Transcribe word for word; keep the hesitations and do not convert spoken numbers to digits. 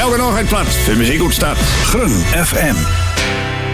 Elke nog het plat. De muziek goed staat. Grun F M.